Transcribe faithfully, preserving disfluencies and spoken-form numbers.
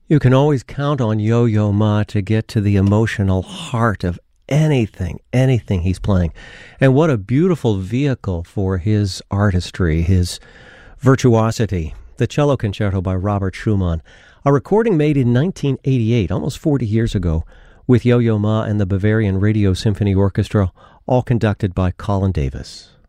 You can always count on Yo-Yo Ma to get to the emotional heart of anything, anything he's playing. And what a beautiful vehicle for his artistry, his virtuosity. The Cello Concerto by Robert Schumann, a recording made in nineteen eighty-eight, almost forty years ago, with Yo-Yo Ma and the Bavarian Radio Symphony Orchestra, all conducted by Colin Davis.